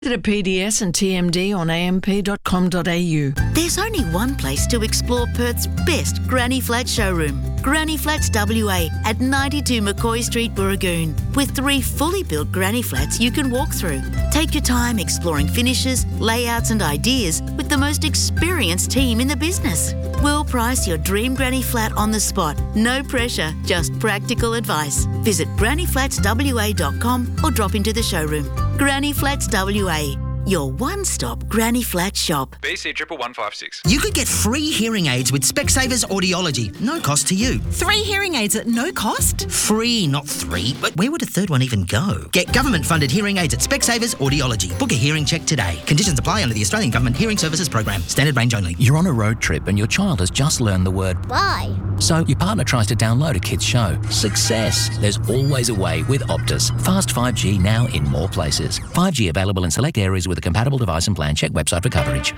Visit PDS and TMD on amp.com.au. There's only one place to explore Perth's best Granny Flat showroom. Granny Flats WA at 92 McCoy Street, Burragoon. With 3 fully built Granny Flats you can walk through. Take your time exploring finishes, layouts and ideas with the most experienced team in the business. We'll price your dream Granny Flat on the spot. No pressure, just practical advice. Visit grannyflatswa.com or drop into the showroom. Granny Flats WA, your one-stop Granny Flat shop. BC 11156. You could get free hearing aids with Specsavers Audiology. No cost to you. 3 hearing aids at no cost? Free, not 3. But where would a third one even go? Get government-funded hearing aids at Specsavers Audiology. Book a hearing check today. Conditions apply under the Australian Government Hearing Services Program. Standard range only. You're on a road trip and your child has just learned the word Bye. So your partner tries to download a kid's show. Success. There's always a way with Optus. Fast 5G now in more places. 5G available in select areas with a compatible device and plan. Check website for coverage.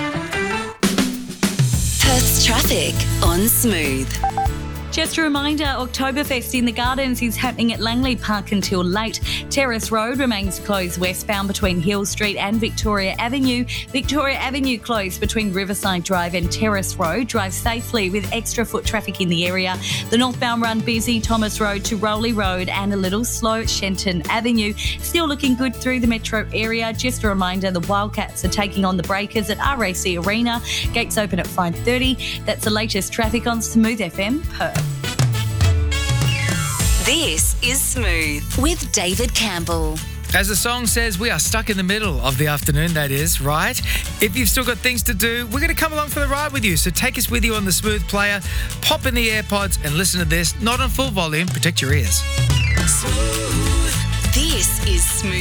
Perth's traffic on Smooth. Just a reminder, Oktoberfest in the Gardens is happening at Langley Park until late. Terrace Road remains closed westbound between Hill Street and Victoria Avenue. Victoria Avenue closed between Riverside Drive and Terrace Road. Drive safely with extra foot traffic in the area. The northbound run busy, Thomas Road to Rowley Road and a little slow at Shenton Avenue. Still looking good through the metro area. Just a reminder, the Wildcats are taking on the Breakers at RAC Arena. Gates open at 5:30. That's the latest traffic on Smooth FM Perth. This is Smooth with David Campbell. As the song says, we are stuck in the middle of the afternoon, that is, right? If you've still got things to do, we're going to come along for the ride with you. So take us with you on the Smooth player, pop in the AirPods and listen to this, not on full volume, protect your ears. Smooth. This is Smooth.